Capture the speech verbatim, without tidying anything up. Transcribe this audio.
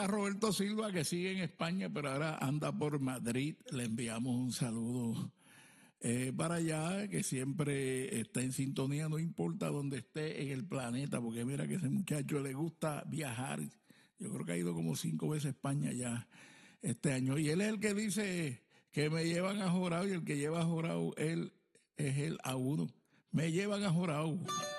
a Roberto Silva, que sigue en España, pero ahora anda por Madrid. Le enviamos un saludo eh, para allá, que siempre está en sintonía, no importa dónde esté en el planeta, porque mira que ese muchacho le gusta viajar. Yo creo que ha ido como cinco veces a España ya este año. Y él es el que dice que me llevan a Jorao, y el que lleva a Jorao él es el a uno. Me llevan a Jorao.